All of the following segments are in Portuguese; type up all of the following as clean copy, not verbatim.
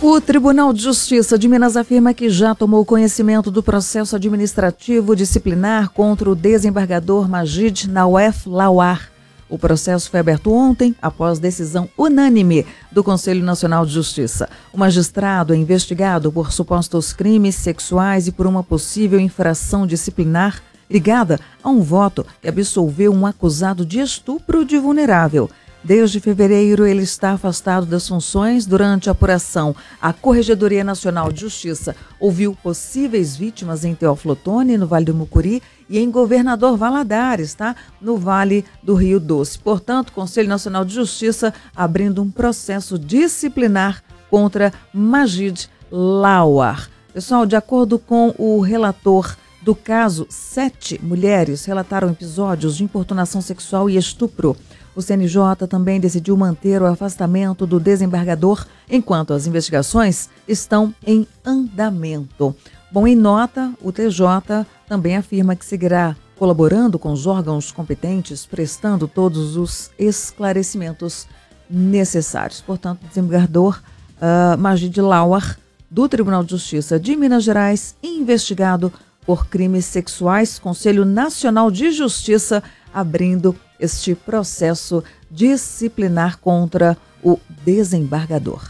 O Tribunal de Justiça de Minas afirma que já tomou conhecimento do processo administrativo disciplinar contra o desembargador Majid Nawef Lawar. O processo foi aberto ontem, após decisão unânime do Conselho Nacional de Justiça. O magistrado é investigado por supostos crimes sexuais e por uma possível infração disciplinar ligada a um voto que absolveu um acusado de estupro de vulnerável. Desde fevereiro, ele está afastado das funções. Durante a apuração, a Corregedoria Nacional de Justiça ouviu possíveis vítimas em Teófilo Otoni, no Vale do Mucuri, e em Governador Valadares, no Vale do Rio Doce. Portanto, o Conselho Nacional de Justiça abrindo um processo disciplinar contra Majid Lawar. Pessoal, de acordo com o relator do caso, 7 mulheres relataram episódios de importunação sexual e estupro. O CNJ também decidiu manter o afastamento do desembargador enquanto as investigações estão em andamento. Bom, em nota, o TJ também afirma que seguirá colaborando com os órgãos competentes, prestando todos os esclarecimentos necessários. Portanto, o desembargador Majid Lawar, do Tribunal de Justiça de Minas Gerais, investigado por crimes sexuais, Conselho Nacional de Justiça abrindo este processo disciplinar contra o desembargador.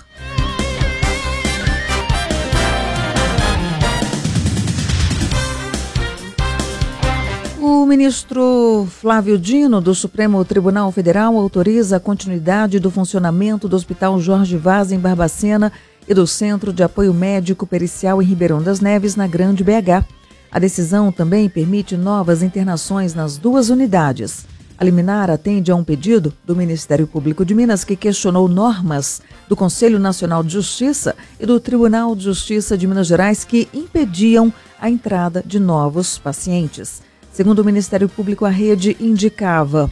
O ministro Flávio Dino, do Supremo Tribunal Federal, autoriza a continuidade do funcionamento do Hospital Jorge Vaz, em Barbacena, e do Centro de Apoio Médico Pericial em Ribeirão das Neves, na Grande BH. A decisão também permite novas internações nas duas unidades. A liminar atende a um pedido do Ministério Público de Minas, que questionou normas do Conselho Nacional de Justiça e do Tribunal de Justiça de Minas Gerais que impediam a entrada de novos pacientes. Segundo o Ministério Público, a rede indicada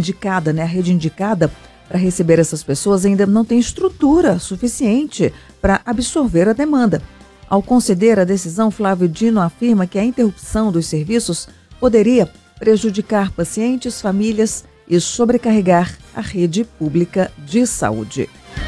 para receber essas pessoas ainda não tem estrutura suficiente para absorver a demanda. Ao conceder a decisão, Flávio Dino afirma que a interrupção dos serviços poderia prejudicar pacientes, famílias e sobrecarregar a rede pública de saúde.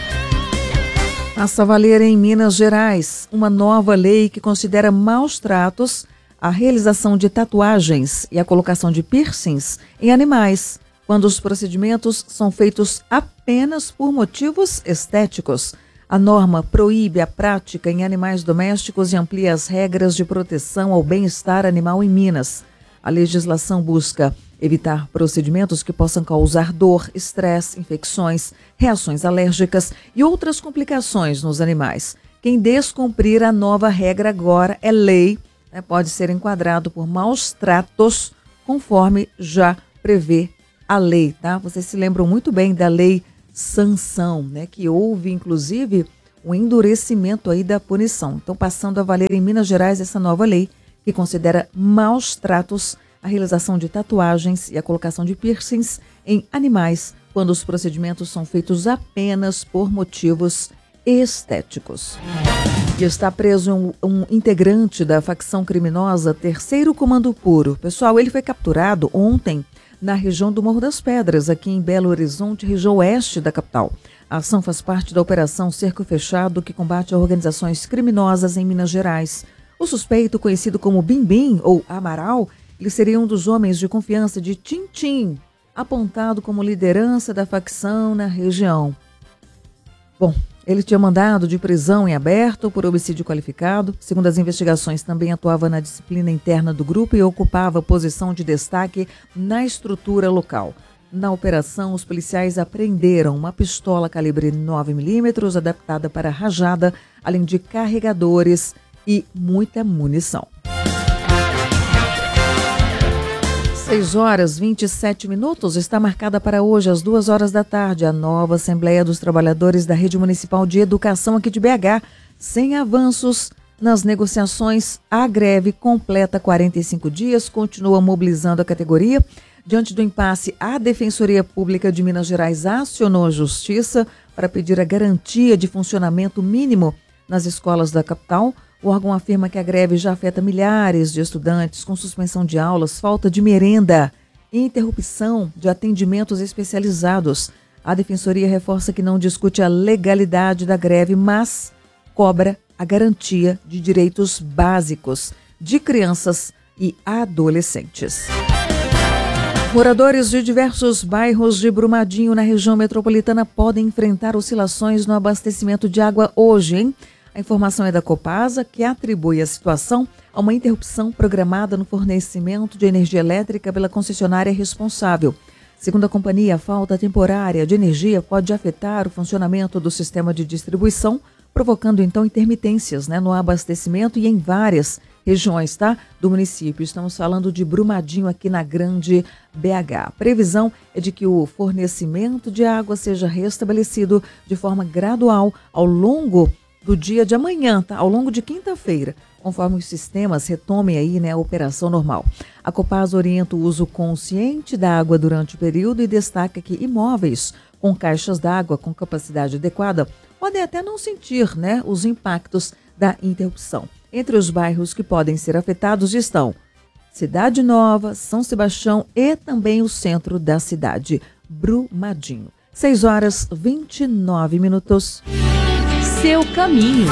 Passa a valer em Minas Gerais uma nova lei que considera maus tratos a realização de tatuagens e a colocação de piercings em animais, quando os procedimentos são feitos apenas por motivos estéticos. A norma proíbe a prática em animais domésticos e amplia as regras de proteção ao bem-estar animal em Minas. A legislação busca evitar procedimentos que possam causar dor, estresse, infecções, reações alérgicas e outras complicações nos animais. Quem descumprir a nova regra agora é lei, pode ser enquadrado por maus tratos, conforme já prevê a lei, Vocês se lembram muito bem da lei sanção, que houve, inclusive, um endurecimento aí da punição. Então, passando a valer em Minas Gerais essa nova lei, que considera maus tratos a realização de tatuagens e a colocação de piercings em animais, quando os procedimentos são feitos apenas por motivos estéticos. E está preso um integrante da facção criminosa Terceiro Comando Puro. Pessoal, ele foi capturado ontem na região do Morro das Pedras, aqui em Belo Horizonte, região oeste da capital. A ação faz parte da Operação Cerco Fechado, que combate organizações criminosas em Minas Gerais. O suspeito, conhecido como Bimbim ou Amaral, ele seria um dos homens de confiança de Tintim, apontado como liderança da facção na região. Bom, ele tinha mandado de prisão em aberto por homicídio qualificado. Segundo as investigações, também atuava na disciplina interna do grupo e ocupava posição de destaque na estrutura local. Na operação, os policiais apreenderam uma pistola calibre 9mm, adaptada para rajada, além de carregadores e muita munição. 6h27 está marcada para hoje, às 14h, a nova Assembleia dos Trabalhadores da Rede Municipal de Educação aqui de BH. Sem avanços nas negociações, a greve completa 45 dias, continua mobilizando a categoria. Diante do impasse, a Defensoria Pública de Minas Gerais acionou a Justiça para pedir a garantia de funcionamento mínimo nas escolas da capital. O órgão afirma que a greve já afeta milhares de estudantes, com suspensão de aulas, falta de merenda e interrupção de atendimentos especializados. A Defensoria reforça que não discute a legalidade da greve, mas cobra a garantia de direitos básicos de crianças e adolescentes. Moradores de diversos bairros de Brumadinho, na região metropolitana, podem enfrentar oscilações no abastecimento de água hoje, hein? A informação é da Copasa, que atribui a situação a uma interrupção programada no fornecimento de energia elétrica pela concessionária responsável. Segundo a companhia, a falta temporária de energia pode afetar o funcionamento do sistema de distribuição, provocando então intermitências, no abastecimento e em várias regiões, do município. Estamos falando de Brumadinho, aqui na Grande BH. A previsão é de que o fornecimento de água seja restabelecido de forma gradual ao longo do dia de amanhã, ao longo de quinta-feira, conforme os sistemas retomem aí, a operação normal. A Copasa orienta o uso consciente da água durante o período e destaca que imóveis com caixas d'água com capacidade adequada podem até não sentir, os impactos da interrupção. Entre os bairros que podem ser afetados estão Cidade Nova, São Sebastião e também o centro da cidade, Brumadinho. 6h29. Seu caminho.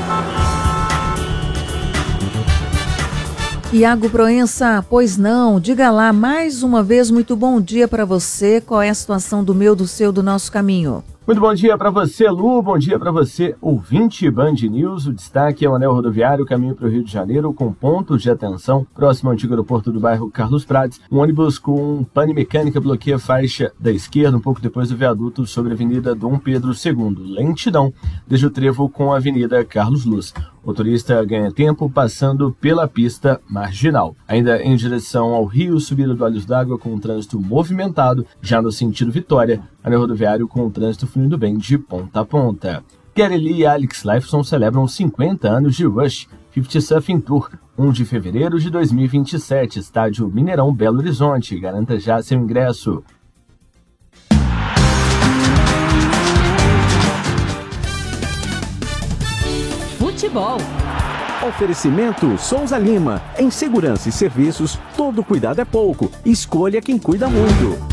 Iago Proença, pois não, diga lá mais uma vez, muito bom dia para você. Qual é a situação do meu, do seu, do nosso caminho? Muito bom dia para você, Lu. Bom dia para você, ouvinte Band News. O destaque é o anel rodoviário, caminho para o Rio de Janeiro, com pontos de atenção próximo ao antigo aeroporto do bairro Carlos Prates. Um ônibus com pane mecânica bloqueia a faixa da esquerda, um pouco depois do viaduto sobre a Avenida Dom Pedro II. Lentidão desde o trevo com a Avenida Carlos Luz. O motorista ganha tempo passando pela pista marginal. Ainda em direção ao Rio, subida do Olhos d'Água com o trânsito movimentado, já no sentido Vitória, anel rodoviário com o trânsito fluindo bem de ponta a ponta. Gary Lee e Alex Lifeson celebram 50 anos de Rush 50 Surfing Tour, 1 de fevereiro de 2027, estádio Mineirão, Belo Horizonte. Garanta já seu ingresso. Futebol. Oferecimento Souza Lima. Em segurança e serviços, todo cuidado é pouco. Escolha quem cuida muito.